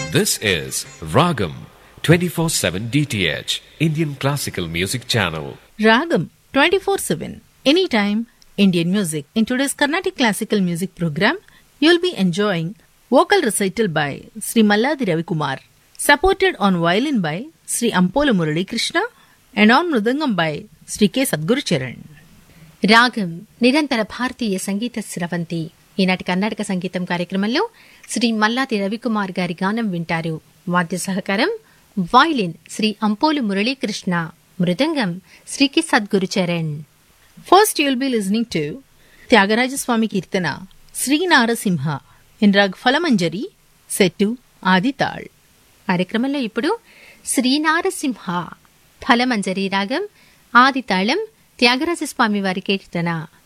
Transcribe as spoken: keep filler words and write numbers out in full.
This is Ragam twenty-four seven D T H Indian Classical Music Channel. Ragam twenty-four seven Anytime Indian Music. In today's Carnatic Classical Music program, you'll be enjoying vocal recital by Sri Malladi Ravikumar, supported on violin by Sri Ampola Murali Krishna and on mridangam by Sri K. Sadguru Charan. రాగం నిరంతర భారతీయ సంగీత స్రవంతి. ఈనాటి కర్ణాటక సంగీతం కార్యక్రమంలో శ్రీ మల్లాది రవికుమార్ గారి గానం వింటారు. వాద్య సహకారం వాయిలిన్ శ్రీ అంపోలు మురళీకృష్ణ, మృదంగం శ్రీ కి Sadhguru Charan. First, you'll be listening to Tyagaraja Swami Kirtana Sri Narasimha in Rag Falamanjari set to Adi Tal. కార్యక్రమంలో ఇప్పుడు శ్రీ నారసింహ ఫలమంజరి రాగం ఆది తాళం త్యాగరాజస్వామి వారి కీర్తన.